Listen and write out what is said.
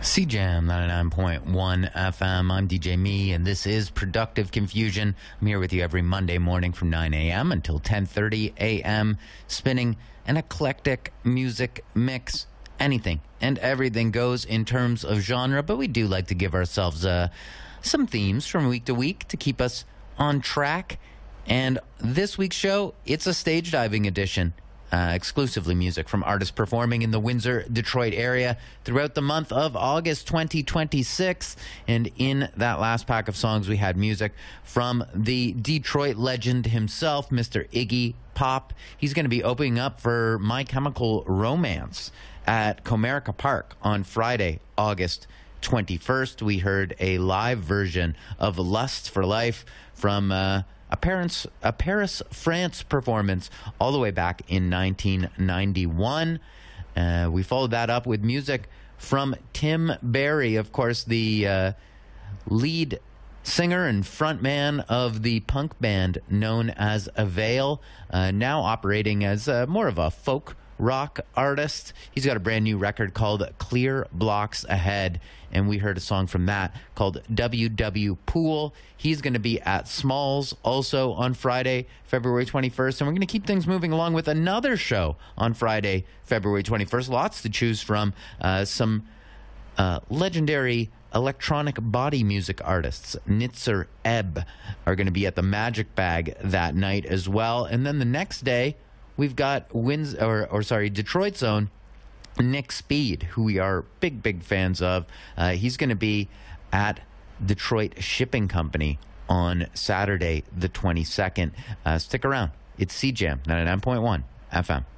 CJAM 99.1 FM. I'm DJ Me, and this is Productive Confusion. I'm here with you every Monday morning from 9 a.m. until 10:30 a.m., spinning an eclectic music mix. Anything and everything goes in terms of genre, but we do like to give ourselves some themes from week to week to keep us on track. And this week's show, it's a stage diving edition. Exclusively music from artists performing in the Windsor, Detroit area throughout the month of August 2026. And in that last pack of songs, we had music from the Detroit legend himself, Mr. Iggy Pop. He's going to be opening up for My Chemical Romance at Comerica Park on Friday, August 21st. We heard a live version of Lust for Life from a Paris, France performance all the way back in 1991. We followed that up with music from Tim Barry, of course, the lead singer and frontman of the punk band known as Avail, now operating as more of a folk rock artist. He's got a brand new record called Clear Blocks Ahead, and we heard a song from that called WW Pool. He's going to be at Smalls also on Friday, February 21st, and we're going to keep things moving along with another show on Friday, February 21st. Lots to choose from. Some legendary electronic body music artists, Nitzer Ebb, are going to be at the Magic Bag that night as well. And then the next day, we've got Detroit's own Nick Speed, who we are big fans of. He's going to be at Detroit Shipping Company on Saturday, the 22nd. Stick around. It's CJAM 99.1 FM.